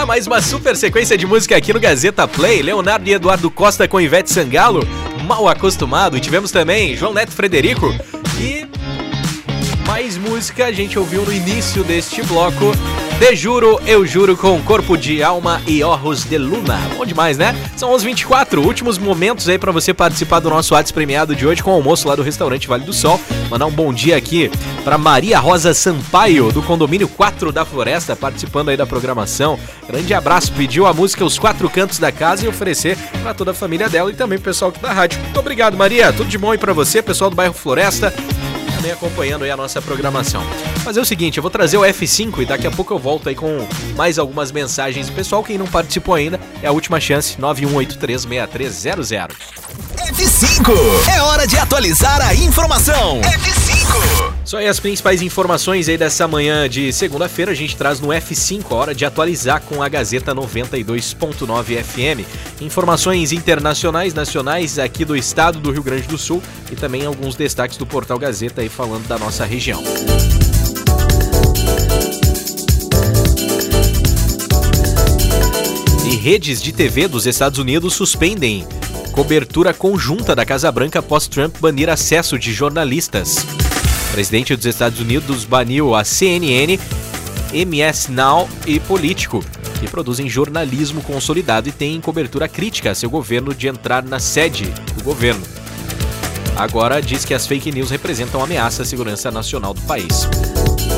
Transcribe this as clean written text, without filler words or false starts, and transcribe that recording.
mais uma super sequência de música aqui no Gazeta Play. Leonardo e Eduardo Costa com Ivete Sangalo, Mal Acostumado. E tivemos também João Neto Frederico. E mais música a gente ouviu no início deste bloco. De Juro, Eu Juro com Corpo de Alma e Ojos de Luna. Bom demais, né? São 11h24, últimos momentos aí pra você participar do nosso WhatsApp premiado de hoje com o almoço lá do restaurante Vale do Sol. Mandar um bom dia aqui pra Maria Rosa Sampaio, do condomínio 4 da Floresta, participando aí da programação. Grande abraço, pediu a música Os Quatro Cantos da Casa e oferecer pra toda a família dela e também pro pessoal aqui da rádio. Muito obrigado, Maria. Tudo de bom aí pra você, pessoal do bairro Floresta, também acompanhando aí a nossa programação. Fazer o seguinte, eu vou trazer o F5 e daqui a pouco eu volto aí com mais algumas mensagens. Pessoal, quem não participou ainda, é a última chance, 91836300. F5, é hora de atualizar a informação. F5. Só aí as principais informações aí dessa manhã de segunda-feira a gente traz no F5, a hora de atualizar com a Gazeta 92.9 FM. Informações internacionais, nacionais aqui do estado do Rio Grande do Sul e também alguns destaques do Portal Gazeta aí falando da nossa região. E redes de TV dos Estados Unidos suspendem cobertura conjunta da Casa Branca após Trump banir acesso de jornalistas. O presidente dos Estados Unidos baniu a CNN, MS Now e Político, que produzem jornalismo consolidado e têm cobertura crítica a seu governo de entrar na sede do governo. Agora diz que as fake news representam ameaça à segurança nacional do país.